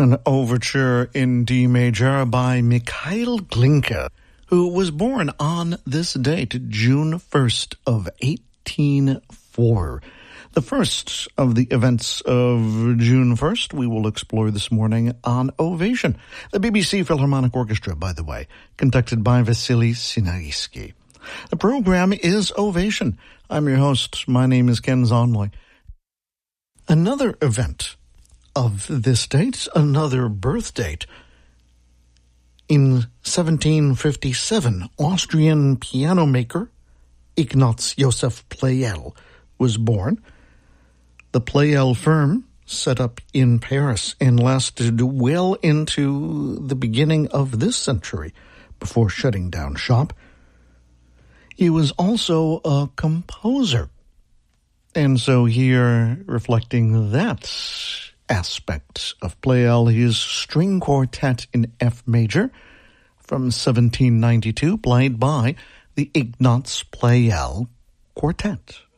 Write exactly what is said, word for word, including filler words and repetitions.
An overture in D major by Mikhail Glinka, who was born on this date, June first of eighteen oh four. The first of the events of June first we will explore this morning on Ovation, the B B C Philharmonic Orchestra, by the way, conducted by Vasily Sinaisky. The program is Ovation. I'm your host. My name is Ken Zonley. Another event of this date, another birth date. In seventeen fifty-seven, Austrian piano maker Ignaz Joseph Pleyel was born. The Pleyel firm, set up in Paris and lasted well into the beginning of this century before shutting down shop. He was also a composer. And so here, reflecting that aspect of Pleyel, his string quartet in F major from seventeen ninety-two, played by the Ignaz Pleyel Quartet.